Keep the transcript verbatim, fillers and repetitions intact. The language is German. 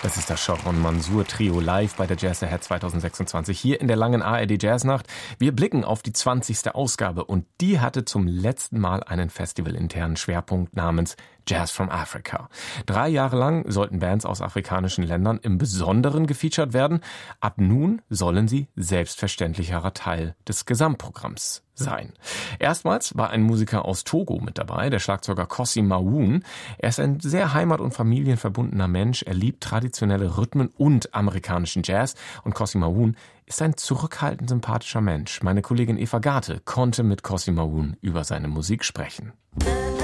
Das ist das Chevron Mansour Trio live bei der Jazz Ahead zwanzig sechsundzwanzig hier in der langen A R D Jazznacht. Wir blicken auf die zwanzigste Ausgabe und die hatte zum letzten Mal einen festivalinternen Schwerpunkt namens Jazz from Africa. Drei Jahre lang sollten Bands aus afrikanischen Ländern im Besonderen gefeatured werden. Ab nun sollen sie selbstverständlicherer Teil des Gesamtprogramms sein. Erstmals war ein Musiker aus Togo mit dabei, der Schlagzeuger Kossy Mawun. Er ist ein sehr heimat- und familienverbundener Mensch. Er liebt traditionelle Rhythmen und amerikanischen Jazz. Und Kossy Mawun ist ein zurückhaltend sympathischer Mensch. Meine Kollegin Eva Garte konnte mit Kossy Mawun über seine Musik sprechen.